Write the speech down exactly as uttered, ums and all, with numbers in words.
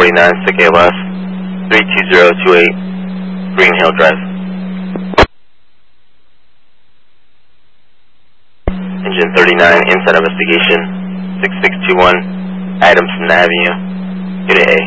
thirty-nine, stick A L S, three two zero two eight, Green Hill Drive. Engine thirty-nine, inside investigation, six six two one, Adamson Avenue, unit A.